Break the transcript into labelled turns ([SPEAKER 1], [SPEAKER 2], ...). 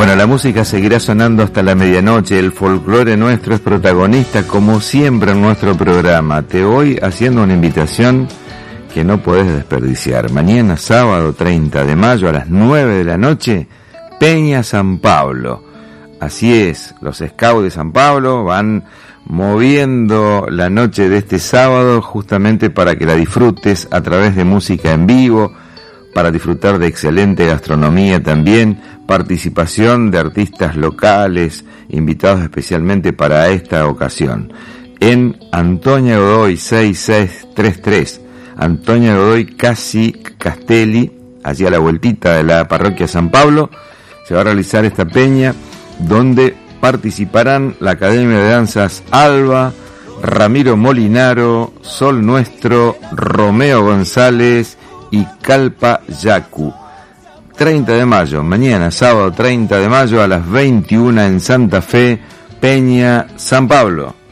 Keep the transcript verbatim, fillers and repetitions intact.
[SPEAKER 1] Bueno, la música seguirá sonando hasta la medianoche, el folclore nuestro es protagonista como siempre en nuestro programa. Te voy haciendo una invitación que no podés desperdiciar. Mañana sábado treinta de mayo a las nueve de la noche, Peña San Pablo. Así es, los Scouts de San Pablo van moviendo la noche de este sábado justamente para que la disfrutes a través de música en vivo, para disfrutar de excelente gastronomía también, participación de artistas locales, invitados especialmente para esta ocasión. En Antonia Godoy seis seis tres tres, Antonia Godoy casi Castelli, allí a la vueltita de la parroquia San Pablo, se va a realizar esta peña donde participarán la Academia de Danzas Alba, Ramiro Molinaro, Sol Nuestro, Romeo González y Calpa Yacu. treinta de mayo, mañana sábado treinta de mayo a las veintiuna en Santa Fe, Peña San Pablo.